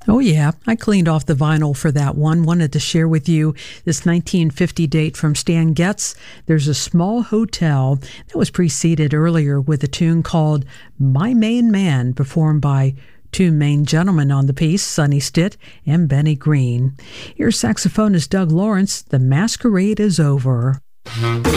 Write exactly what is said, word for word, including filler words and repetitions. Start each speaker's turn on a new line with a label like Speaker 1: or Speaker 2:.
Speaker 1: Oh, yeah. I cleaned off the vinyl for that one. Wanted to share with you this nineteen fifty date from Stan Getz. There's a small hotel that was preceded earlier with a tune called My Main Man, performed by two main gentlemen on the piece, Sonny Stitt and Benny Green. Here's saxophonist Doug Lawrence. The Masquerade is Over.